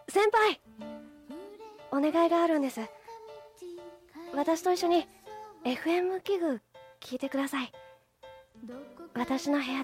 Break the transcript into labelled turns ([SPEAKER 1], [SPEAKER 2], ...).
[SPEAKER 1] 先輩、お願いがあるんです。私と一緒に FM 器具聞いてください。私の部屋